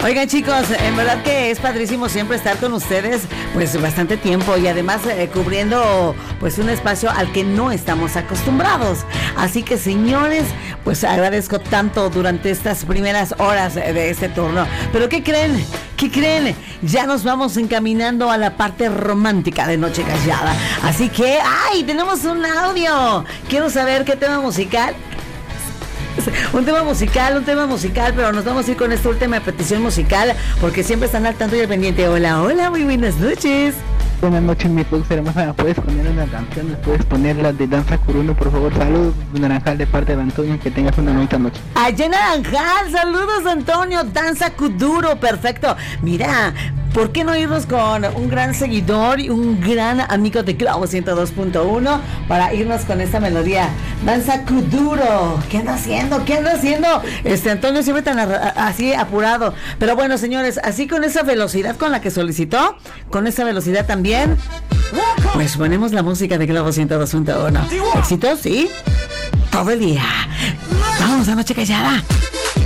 Oigan, chicos, en verdad que es padrísimo siempre estar con ustedes, pues bastante tiempo y además cubriendo pues un espacio al que no estamos acostumbrados. Así que, señores, pues agradezco tanto durante estas primeras horas de este turno. Pero ¿qué creen? ¿Qué creen? Ya nos vamos encaminando a la parte romántica de Noche Callada. Así que, ¡ay! Tenemos un audio. Quiero saber qué tema musical. Un tema musical, pero nos vamos a ir con esta última petición musical porque siempre están al tanto y al pendiente. Hola, hola, muy buenas noches. Buenas noches, mi producer hermosa. ¿Me puedes poner una canción? ¿Me puedes poner la de Danza Kuruno, por favor? Saludos, Naranjal, de parte de Antonio. Que tengas una bonita noche. Allá Naranjal, saludos, Antonio. Danza Kuduro, perfecto. Mira, ¿por qué no irnos con un gran seguidor y un gran amigo de Clavo 102.1 para irnos con esta melodía? Danza Kuduro. ¿Qué anda haciendo? Antonio siempre tan así apurado. Pero bueno, señores, así con esa velocidad con la que solicitó, con esa velocidad también, pues ponemos la música de Clavo 102.1. Éxitos, sí, todo el día. Vamos a Noche Callada.